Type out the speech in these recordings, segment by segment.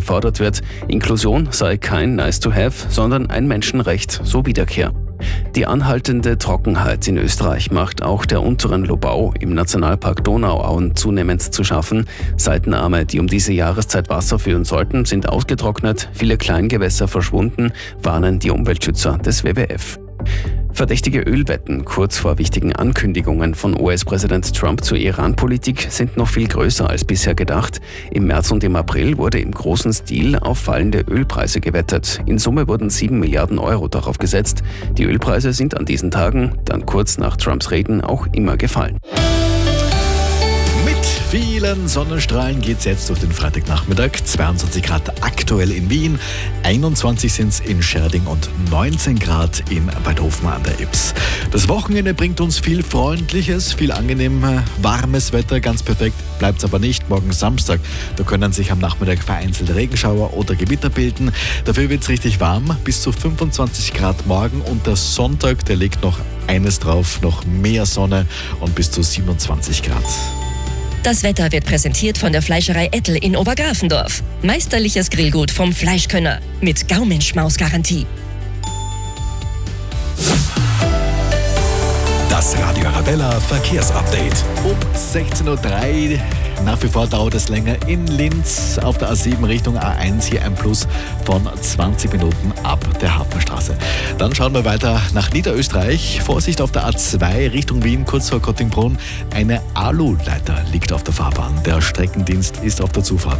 gefordert wird, Inklusion sei kein Nice-to-have, sondern ein Menschenrecht, so Wiederkehr. Die anhaltende Trockenheit in Österreich macht auch der unteren Lobau im Nationalpark Donauauen zunehmend zu schaffen. Seitenarme, die um diese Jahreszeit Wasser führen sollten, sind ausgetrocknet, viele Kleingewässer verschwunden, warnen die Umweltschützer des WWF. Verdächtige Ölwetten kurz vor wichtigen Ankündigungen von US-Präsident Trump zur Iran-Politik sind noch viel größer als bisher gedacht. Im März und im April wurde im großen Stil auf fallende Ölpreise gewettet. In Summe wurden 7 Milliarden Euro darauf gesetzt. Die Ölpreise sind an diesen Tagen, dann kurz nach Trumps Reden, auch immer gefallen. Mit vielen Sonnenstrahlen geht's jetzt durch den Freitagnachmittag. 22 Grad aktuell in Wien, 21 sind's in Scherding und 19 Grad in Bad Hofmann an der Ips. Das Wochenende bringt uns viel Freundliches, viel angenehm warmes Wetter, ganz perfekt bleibt's aber nicht. Morgen Samstag, da können sich am Nachmittag vereinzelte Regenschauer oder Gewitter bilden. Dafür wird's richtig warm, bis zu 25 Grad morgen, und der Sonntag, der legt noch eines drauf, noch mehr Sonne und bis zu 27 Grad. Das Wetter wird präsentiert von der Fleischerei Ettel in Obergrafendorf. Meisterliches Grillgut vom Fleischkönner mit Gaumenschmaus-Garantie. Das Radio Arabella Verkehrsupdate. Um 16.03 Uhr, nach wie vor dauert es länger in Linz auf der A7 Richtung A1, hier ein Plus von 20 Minuten ab der Hafenstraße. Dann schauen wir weiter nach Niederösterreich. Vorsicht auf der A2 Richtung Wien, kurz vor Kottingbrunn. Eine Aluleiter liegt auf der Fahrbahn. Der Streckendienst ist auf der Zufahrt.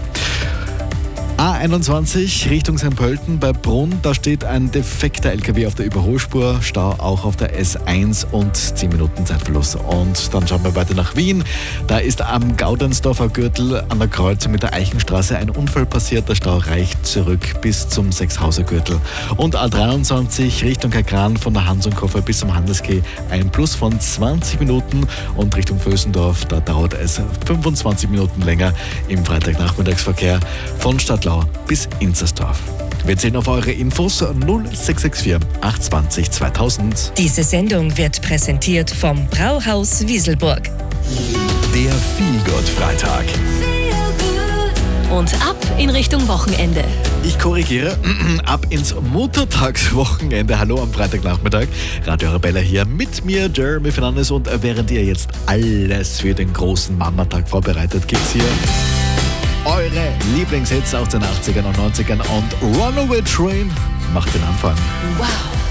A21 Richtung St. Pölten bei Brunn, da steht ein defekter LKW auf der Überholspur, Stau auch auf der S1 und 10 Minuten Zeitverlust. Und dann schauen wir weiter nach Wien. Da ist am Gaudensdorfer Gürtel an der Kreuzung mit der Eichenstraße ein Unfall passiert. Der Stau reicht zurück bis zum Sechshauser Gürtel. Und A23 Richtung Kagran von der Hansunkoffer bis zum Handelskeh ein Plus von 20 Minuten. Und Richtung Vösendorf, da dauert es 25 Minuten länger im Freitagnachmittagsverkehr von Stadtlau bis Inzersdorf. Wir zählen auf eure Infos 0664 820 2000. Diese Sendung wird präsentiert vom Brauhaus Wieselburg. Der Feelgood-Freitag. Und ab in Richtung Wochenende. Ich korrigiere, ab ins Muttertagswochenende. Hallo am Freitagnachmittag. Radio Arabella hier mit mir, Jeremy Fernandes. Und während ihr jetzt alles für den großen Mamatag vorbereitet, gibt's hier eure Lieblingshits aus den 80ern und 90ern, und Runaway Train macht den Anfang. Wow.